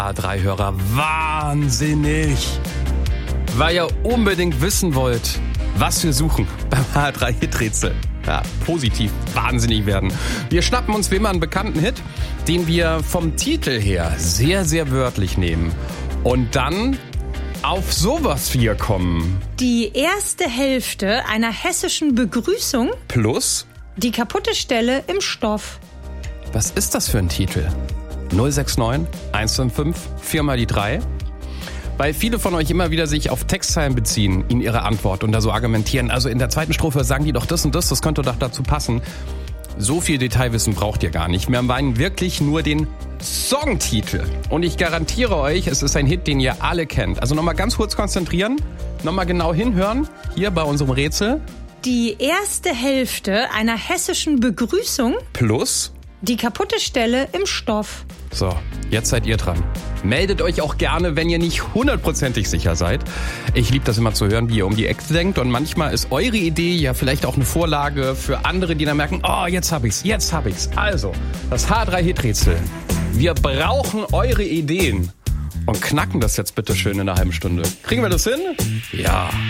A3-Hörer wahnsinnig, weil ihr unbedingt wissen wollt, was wir suchen beim A3-Hit-Rätsel. Ja, positiv wahnsinnig werden. Wir schnappen uns wie immer einen bekannten Hit, den wir vom Titel her sehr, sehr wörtlich nehmen. Und dann auf sowas wir kommen. Die erste Hälfte einer hessischen Begrüßung Plus die kaputte Stelle im Stoff. Was ist das für ein Titel? 069 155 4 mal die 3. Weil viele von euch immer wieder sich auf Textzeilen beziehen in ihre Antwort und da so argumentieren. Also in der zweiten Strophe sagen die doch das und das könnte doch dazu passen. So viel Detailwissen braucht ihr gar nicht. Wir meinen wirklich nur den Songtitel. Und ich garantiere euch, es ist ein Hit, den ihr alle kennt. Also nochmal ganz kurz konzentrieren, nochmal genau hinhören, hier bei unserem Rätsel. Die erste Hälfte einer hessischen Begrüßung Plus die kaputte Stelle im Stoff. So, jetzt seid ihr dran. Meldet euch auch gerne, wenn ihr nicht hundertprozentig sicher seid. Ich liebe das immer zu hören, wie ihr um die Ecke denkt. Und manchmal ist eure Idee ja vielleicht auch eine Vorlage für andere, die dann merken, oh, jetzt hab ich's. Also, das H3-Hit-Rätsel. Wir brauchen eure Ideen. Und knacken das jetzt bitte schön in einer halben Stunde. Kriegen wir das hin? Ja.